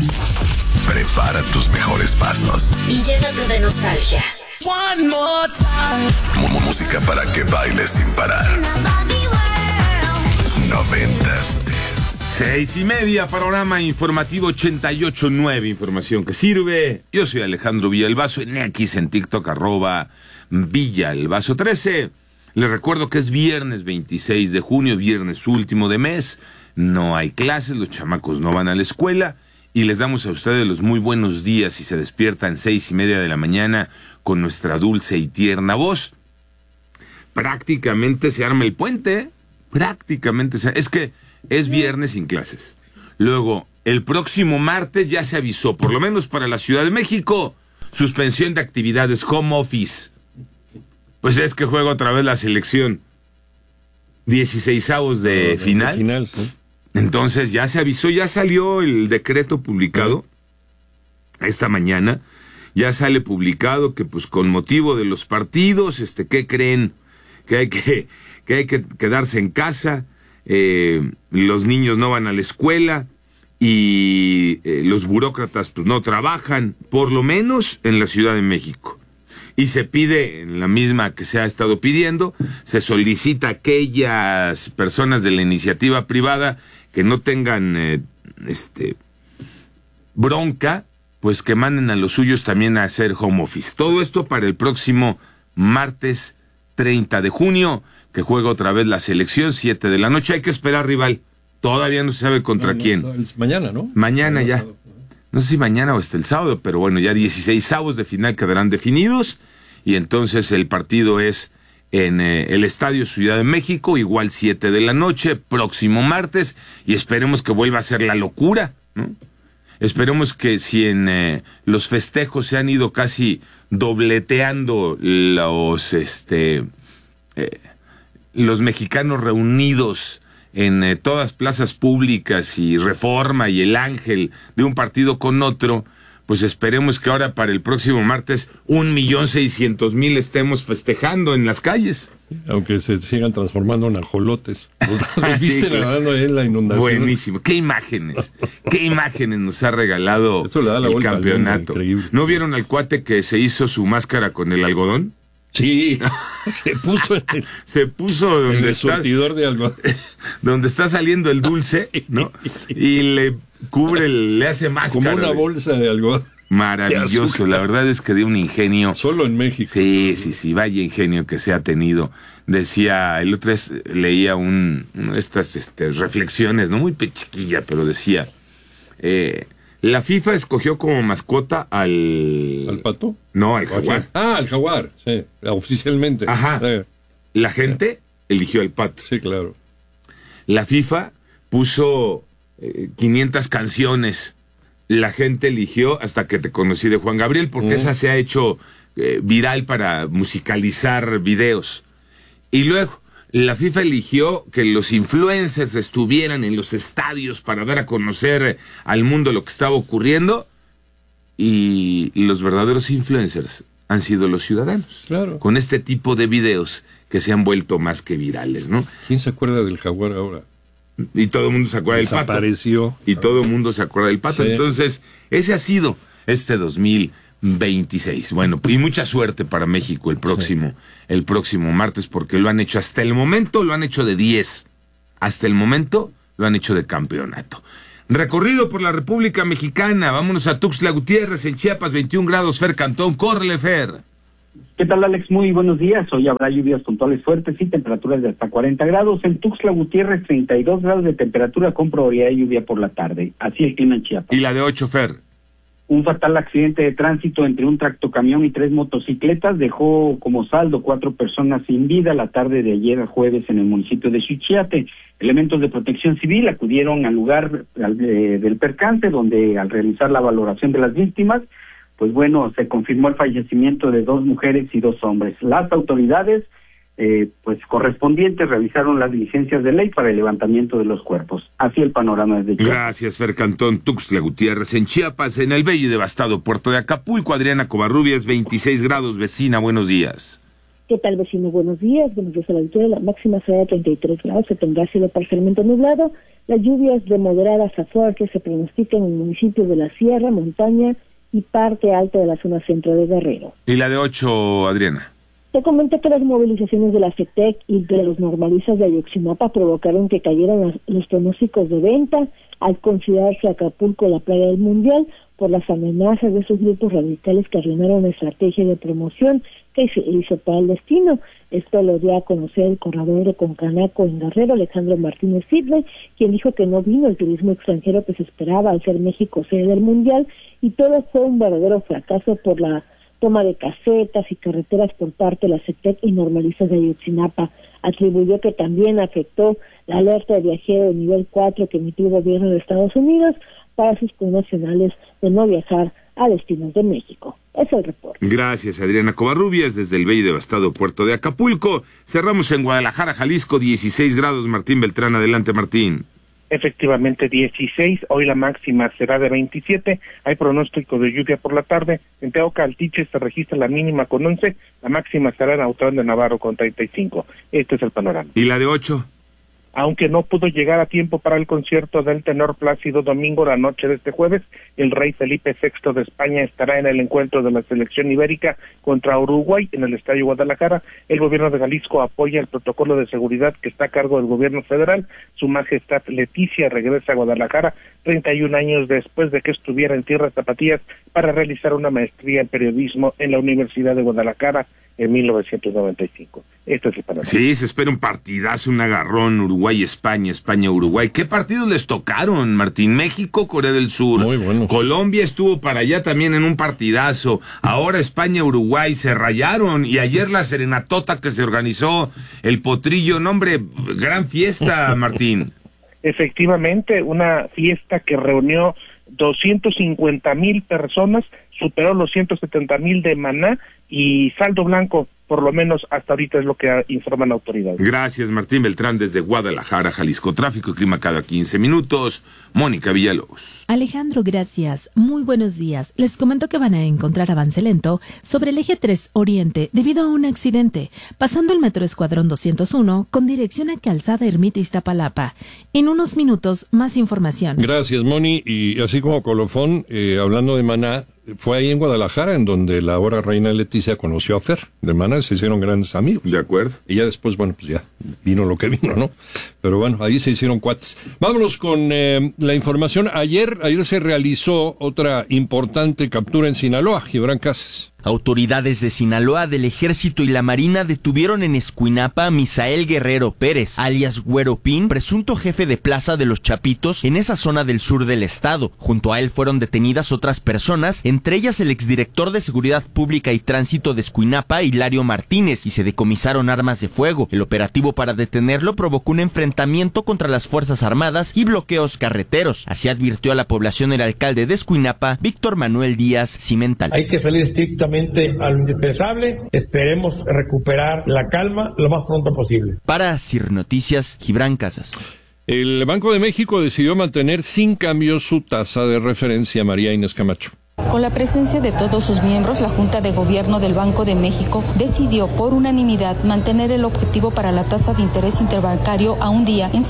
Prepara tus mejores pasos y llénate de nostalgia. One more time. Música para que bailes sin parar. 90s. 6:30, panorama informativo 88.9, información que sirve. Yo soy Alejandro Villalbazo, en X en TikTok, @Villalbazo13. Les recuerdo que es viernes 26 de junio, viernes último de mes. No hay clases, los chamacos no van a la escuela. Y les damos a ustedes los muy buenos días si se despiertan 6:30 de la mañana con nuestra dulce y tierna voz. Prácticamente se arma el puente, ¿eh? Es que es viernes sin clases. Luego, el próximo martes ya se avisó, por lo menos para la Ciudad de México, suspensión de actividades, home office. Pues es que juega otra vez la selección. 16avos de final. Sí. Entonces ya se avisó, ya salió el decreto publicado esta mañana. Ya sale publicado que pues con motivo de los partidos, ¿qué creen? Que hay que quedarse en casa, los niños no van a la escuela y los burócratas pues no trabajan, por lo menos en la Ciudad de México. Y se pide, en la misma que se ha estado pidiendo, se solicita a aquellas personas de la iniciativa privada que no tengan bronca, pues que manden a los suyos también a hacer home office. Todo esto para el próximo martes 30 de junio, que juega otra vez la selección, 7 de la noche. Hay que esperar rival. Todavía no se sabe contra quién. Es mañana, ¿no? Mañana ya. No sé si mañana o hasta el sábado, pero bueno, ya 16avos de final quedarán definidos. Y entonces el partido es en el Estadio Ciudad de México, igual 7 de la noche, próximo martes. Y esperemos que vuelva a ser la locura, ¿no? Esperemos que si en los festejos se han ido casi dobleteando los mexicanos reunidos en todas plazas públicas y Reforma y el Ángel de un partido con otro, pues esperemos que ahora para el próximo martes 1,600,000 estemos festejando en las calles. Aunque se sigan transformando en ajolotes. ¿Viste nadando ahí en la inundación? Buenísimo. ¿Qué imágenes nos ha regalado Eso le da la el vuelta campeonato? Increíble. ¿No vieron al cuate que se hizo su máscara con el algodón? Sí, se puso donde en el está, surtidor de algodón. donde está saliendo el dulce, ¿no? Y le cubre, le hace máscara. Como una bolsa de algodón. Maravilloso, la verdad es que dio un ingenio. Solo en México. Sí, vaya ingenio que se ha tenido. Decía, el otro leía una de estas reflexiones, no muy chiquilla, pero decía, la FIFA escogió como mascota ¿Al pato? No, al jaguar. Al jaguar, sí, oficialmente. Ajá. Sí. La gente eligió al pato. Sí, claro. La FIFA puso 500 canciones. La gente eligió Hasta que te conocí de Juan Gabriel, porque esa se ha hecho viral para musicalizar videos. Y luego, la FIFA eligió que los influencers estuvieran en los estadios para dar a conocer al mundo lo que estaba ocurriendo. Y los verdaderos influencers han sido los ciudadanos. Claro. Con este tipo de videos que se han vuelto más que virales, ¿no? ¿Quién se acuerda del jaguar ahora? Y todo el mundo se acuerda del pato. Desapareció. Y todo el mundo se acuerda del pato. Sí. Entonces, ese ha sido este 2026. Bueno, y mucha suerte para México el próximo martes, porque lo han hecho hasta el momento, lo han hecho de 10. Hasta el momento lo han hecho de campeonato. Recorrido por la República Mexicana. Vámonos a Tuxtla Gutiérrez, en Chiapas, 21 grados. Fer Cantón, córrele, Fer. ¿Qué tal, Alex? Muy buenos días. Hoy habrá lluvias puntuales fuertes y temperaturas de hasta 40 grados. En Tuxtla Gutiérrez, 32 grados de temperatura con probabilidad de lluvia por la tarde. Así el clima en Chiapas. Y la de 8, Fer. Un fatal accidente de tránsito entre un tractocamión y 3 motocicletas dejó como saldo 4 personas sin vida la tarde de ayer jueves en el municipio de Suchiate. Elementos de protección civil acudieron al lugar del percance, donde al realizar la valoración de las víctimas, pues bueno, se confirmó el fallecimiento de 2 mujeres y 2 hombres. Las autoridades pues correspondientes realizaron las diligencias de ley para el levantamiento de los cuerpos. Así el panorama desde Chiapas. Gracias, Fer Cantón. Tuxtla Gutiérrez, en Chiapas, en el bello y devastado puerto de Acapulco. Adriana Covarrubias, 26 grados, vecina, buenos días. ¿Qué tal, vecino? Buenos días. Buenos días a la auditoría. La máxima será de 33 grados. Se tendrá cielo parcialmente nublado. Las lluvias de moderadas a fuertes se pronostican en municipios de la Sierra, Montaña y parte alta de la zona centro de Guerrero. ¿Y la de 8, Adriana? Te comenté que las movilizaciones de la CETEC y de los normalistas de Ayotzinapa provocaron que cayeran los pronósticos de venta al considerarse Acapulco la playa del Mundial por las amenazas de esos grupos radicales que arruinaron la estrategia de promoción que se hizo para el destino. Esto lo dio a conocer el corredor de Concanaco en Guerrero, Alejandro Martínez Sidney, quien dijo que no vino el turismo extranjero que se esperaba al ser México sede del Mundial, y todo fue un verdadero fracaso por la toma de casetas y carreteras por parte de la CETEC y normalistas de Ayotzinapa. Atribuyó que también afectó la alerta de viajero de nivel 4 que emitió el gobierno de Estados Unidos para sus connacionales de no viajar a destinos de México. Es el reporte. Gracias, Adriana Covarrubias, desde el bello y devastado puerto de Acapulco. Cerramos en Guadalajara, Jalisco, 16 grados. Martín Beltrán, adelante, Martín. Efectivamente, 16, hoy la máxima será de 27, hay pronóstico de lluvia por la tarde. En Teocaltiche se registra la mínima con 11, la máxima será en Autlán de Navarro con 35. Este es el panorama. ¿Y la de 8? Aunque no pudo llegar a tiempo para el concierto del tenor Plácido Domingo la noche de este jueves, el rey Felipe VI de España estará en el encuentro de la selección ibérica contra Uruguay en el Estadio Guadalajara. El gobierno de Jalisco apoya el protocolo de seguridad que está a cargo del gobierno federal. Su majestad Leticia regresa a Guadalajara 31 años después de que estuviera en tierras tapatías para realizar una maestría en periodismo en la Universidad de Guadalajara en 1995. Este es el panorama. Sí, se espera un partidazo, un agarrón, Uruguay-España, España-Uruguay. ¿Qué partidos les tocaron, Martín? México, Corea del Sur. Muy bueno. Colombia estuvo para allá también en un partidazo. Ahora España-Uruguay se rayaron. Y ayer la serenatota que se organizó, el Potrillo. No, hombre, gran fiesta, Martín. Efectivamente, una fiesta que reunió 250,000 personas, superó los 170,000 de Maná y saldo blanco, por lo menos hasta ahorita es lo que informan autoridades. Gracias, Martín Beltrán, desde Guadalajara, Jalisco. Tráfico y clima cada 15 minutos. Mónica Villalobos. Alejandro, gracias. Muy buenos días. Les comento que van a encontrar avance lento sobre el eje 3 Oriente debido a un accidente, pasando el metro Escuadrón 201 con dirección a Calzada Ermita Iztapalapa. En unos minutos, más información. Gracias, Moni. Y así como colofón, hablando de Maná, fue ahí en Guadalajara en donde la ahora reina Leticia conoció a Fer de Maná, se hicieron grandes amigos. De acuerdo. Y ya después, bueno, pues ya vino lo que vino, ¿no? Pero bueno, ahí se hicieron cuates. Vámonos con la información. Ayer se realizó otra importante captura en Sinaloa, Gibran Casas. Autoridades de Sinaloa, del Ejército y la Marina detuvieron en Escuinapa a Misael Guerrero Pérez, alias Güero Pin, presunto jefe de plaza de los Chapitos en esa zona del sur del estado. Junto a él fueron detenidas otras personas, entre ellas el exdirector de Seguridad Pública y Tránsito de Escuinapa, Hilario Martínez, y se decomisaron armas de fuego. El operativo para detenerlo provocó un enfrentamiento contra las Fuerzas Armadas y bloqueos carreteros. Así advirtió a la población el alcalde de Escuinapa, Víctor Manuel Díaz Cimental. Hay que salir estrictamente a lo indispensable. Esperemos recuperar la calma lo más pronto posible. Para CIR Noticias, Gibran Casas. El Banco de México decidió mantener sin cambio su tasa de referencia. María Inés Camacho. Con la presencia de todos sus miembros, la Junta de Gobierno del Banco de México decidió por unanimidad mantener el objetivo para la tasa de interés interbancario a un día en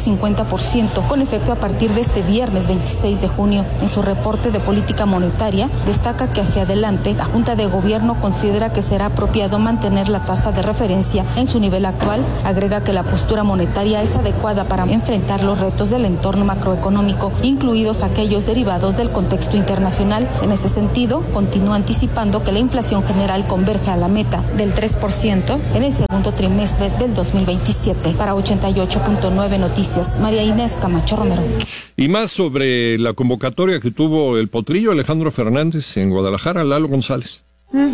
6.50%, con efecto a partir de este viernes 26 de junio. En su reporte de política monetaria, destaca que hacia adelante la Junta de Gobierno considera que será apropiado mantener la tasa de referencia en su nivel actual. Agrega que la postura monetaria es adecuada para enfrentar los retos del entorno macroeconómico, incluidos aquellos derivados del contexto internacional. En este sentido, continúa anticipando que la inflación general converge a la meta del 3% en el segundo trimestre del 2027. Para 88.9 Noticias, María Inés Camacho Romero. Y más sobre la convocatoria que tuvo el Potrillo Alejandro Fernández en Guadalajara, Lalo González.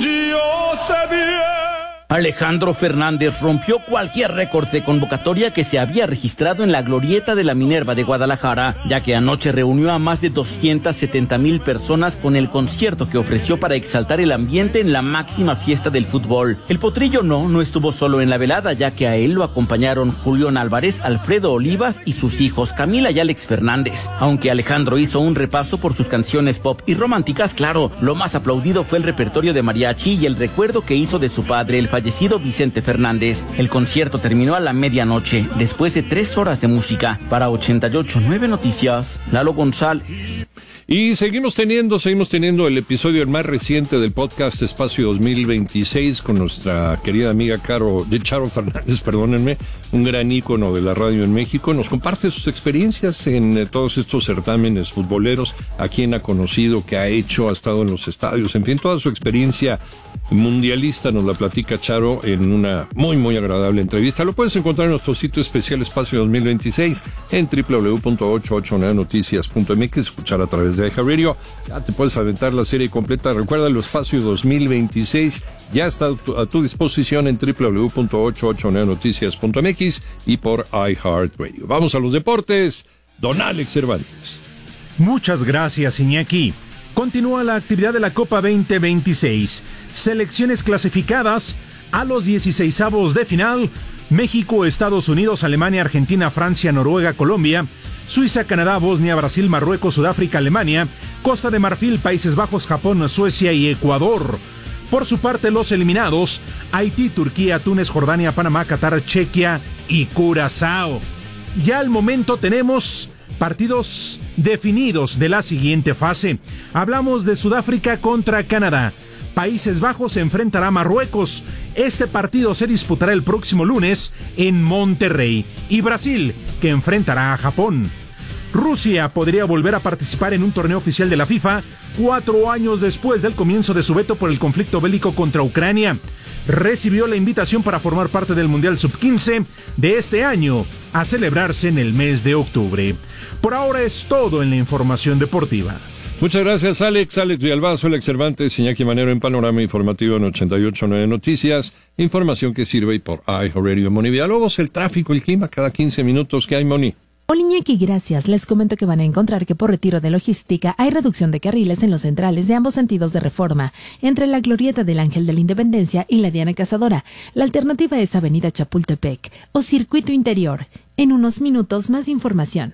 Alejandro Fernández rompió cualquier récord de convocatoria que se había registrado en la glorieta de la Minerva de Guadalajara, ya que anoche reunió a más de 270,000 personas con el concierto que ofreció para exaltar el ambiente en la máxima fiesta del fútbol. El Potrillo no estuvo solo en la velada, ya que a él lo acompañaron Julián Álvarez, Alfredo Olivas y sus hijos Camila y Alex Fernández. Aunque Alejandro hizo un repaso por sus canciones pop y románticas, claro, lo más aplaudido fue el repertorio de mariachi y el recuerdo que hizo de su padre, el fallecido Vicente Fernández. El concierto terminó a la medianoche, después de 3 horas de música. Para 88.9 Noticias, Lalo González. Y seguimos teniendo el episodio el más reciente del podcast Espacio 2026 con nuestra querida amiga Charo Fernández, perdónenme, un gran ícono de la radio en México. Nos comparte sus experiencias en todos estos certámenes futboleros, a quien ha conocido, qué ha hecho, ha estado en los estadios, en fin, toda su experiencia mundialista nos la platica Charo en una muy, muy agradable entrevista. Lo puedes encontrar en nuestro sitio especial Espacio 2026 en www.889noticias.mx, escuchar a través de iHeartRadio. Ya te puedes aventar la serie completa. Recuerda, el Espacio 2026 ya está a tu disposición en www.889noticias.mx y por iHeartRadio. Vamos a los deportes. Don Alex Cervantes. Muchas gracias, Iñaki. Continúa la actividad de la Copa 2026. Selecciones clasificadas a los 16avos de final: México, Estados Unidos, Alemania, Argentina, Francia, Noruega, Colombia, Suiza, Canadá, Bosnia, Brasil, Marruecos, Sudáfrica, Alemania, Costa de Marfil, Países Bajos, Japón, Suecia y Ecuador. Por su parte, los eliminados: Haití, Turquía, Túnez, Jordania, Panamá, Qatar, Chequia y Curazao. Ya al momento tenemos partidos definidos de la siguiente fase. Hablamos de Sudáfrica contra Canadá. Países Bajos se enfrentará a Marruecos. Este partido se disputará el próximo lunes en Monterrey. Y Brasil, que enfrentará a Japón. Rusia podría volver a participar en un torneo oficial de la FIFA 4 años después del comienzo de su veto por el conflicto bélico contra Ucrania. Recibió la invitación para formar parte del Mundial Sub-15 de este año, a celebrarse en el mes de octubre. Por ahora es todo en la información deportiva. Muchas gracias, Alex. Alex Villalbazo, Alex Cervantes, Iñaki Manero en Panorama Informativo en 88.9 Noticias. Información que sirve por iHeartRadio. Moni Villalobos, el tráfico, el clima, cada 15 minutos. ¿Qué hay, Moni? Hola, Iñaki, gracias. Les comento que van a encontrar que por retiro de logística hay reducción de carriles en los centrales de ambos sentidos de Reforma, entre la glorieta del Ángel de la Independencia y la Diana Cazadora. La alternativa es Avenida Chapultepec o Circuito Interior. En unos minutos, más información.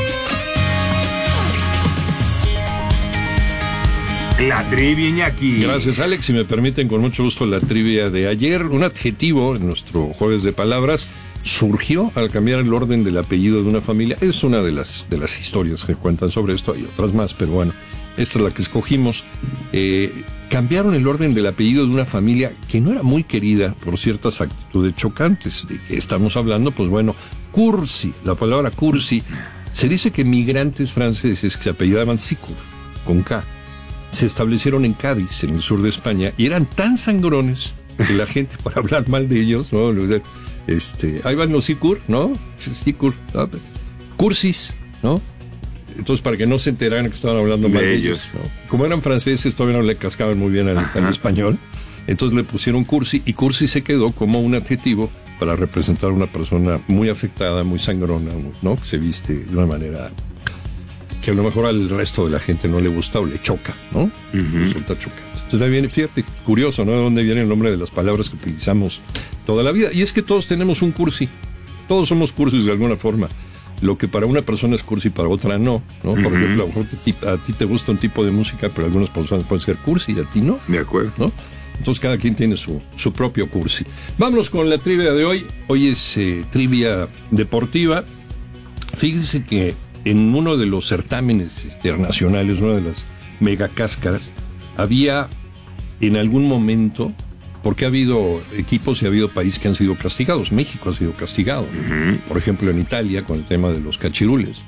La trivia, Iñaki. Gracias, Alex. Si me permiten, con mucho gusto, la trivia de ayer. Un adjetivo en nuestro jueves de palabras surgió al cambiar el orden del apellido de una familia. Es una de las historias que cuentan sobre esto. Hay otras más, pero bueno, esta es la que escogimos. Cambiaron el orden del apellido de una familia que no era muy querida por ciertas actitudes chocantes. ¿De qué estamos hablando? Pues bueno, Cursi, la palabra Cursi. Se dice que migrantes franceses que se apellidaban Sicur, con K, se establecieron en Cádiz, en el sur de España, y eran tan sangrones que la gente, para hablar mal de ellos, ¿no? Ahí van los Sicur, ¿no? Sicur, ¿no? Cursis, ¿no? Entonces, para que no se enteraran que estaban hablando mal de ellos, ¿no? Como eran franceses, todavía no le cascaban muy bien al español, entonces le pusieron Cursi, y Cursi se quedó como un adjetivo para representar a una persona muy afectada, muy sangrona, ¿no? Que se viste de una manera que a lo mejor al resto de la gente no le gusta o le choca, ¿no? Uh-huh. Resulta chocante. Entonces ahí viene, fíjate, curioso, ¿no? De dónde viene el nombre de las palabras que utilizamos toda la vida. Y es que todos tenemos un cursi. Todos somos cursis de alguna forma. Lo que para una persona es cursi, para otra no, ¿no? Uh-huh. Por ejemplo, a lo mejor a ti te gusta un tipo de música, pero algunas personas pueden ser cursi y a ti no. De acuerdo. ¿No? Entonces cada quien tiene su propio cursi. Vámonos con la trivia de hoy. Hoy es trivia deportiva. Fíjense que en uno de los certámenes internacionales, una de las megacáscaras, había en algún momento, porque ha habido equipos y ha habido países que han sido castigados. México ha sido castigado, uh-huh. Por ejemplo en Italia con el tema de los cachirules.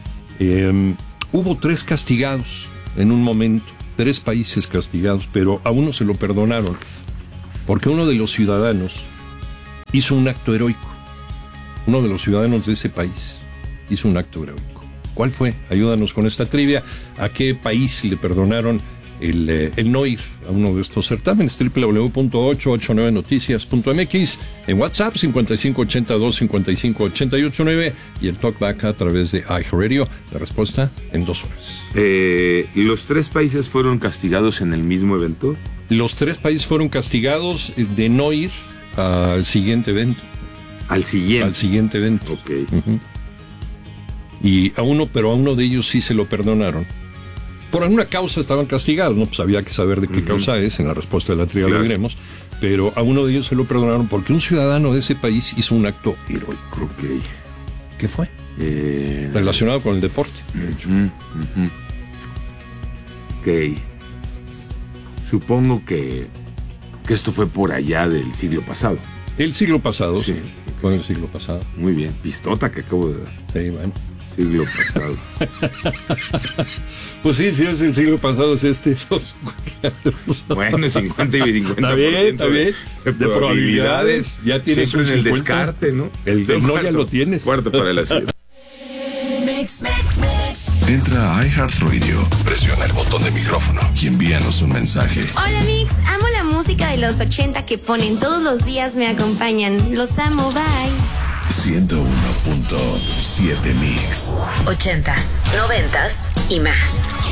Hubo 3 castigados en un momento, 3 países castigados, pero a uno se lo perdonaron, porque uno de los ciudadanos hizo un acto heroico. Uno de los ciudadanos de ese país hizo un acto heroico. ¿Cuál fue? Ayúdanos con esta trivia. ¿A qué país le perdonaron el no ir a uno de estos certámenes? www.889noticias.mx, en WhatsApp 5582-55889 y el talkback a través de iHeartRadio. La respuesta en 2 horas. ¿Los 3 países fueron castigados en el mismo evento? Los 3 países fueron castigados de no ir al siguiente evento. ¿Al siguiente evento. Ok. Uh-huh. Y a uno de ellos sí se lo perdonaron. Por alguna causa estaban castigados, ¿no? Pues había que saber de qué causa es, en la respuesta de la trivia lo diremos. pero a uno de ellos se lo perdonaron porque un ciudadano de ese país hizo un acto heroico. Ok. ¿Qué fue? Relacionado con el deporte. Ok. Supongo que esto fue por allá del siglo pasado. El siglo pasado, sí. Fue en el siglo pasado. Muy bien. Pistota que acabo de dar. Sí, bueno. Siglo pasado. Pues sí, si es el siglo pasado, es este. Bueno, 50 y 50%. Está bien. De probabilidades. Ya tienes siempre un en el 50. descarte, ¿no? El no ya lo tienes. Cuarto para las 7. Entra a iHeartRadio, presiona el botón de micrófono y envíanos un mensaje. Hola Mix, amo la música de los 80 que ponen todos los días, me acompañan. Los amo, bye. 101.7 Mix. 80s, 90s y más.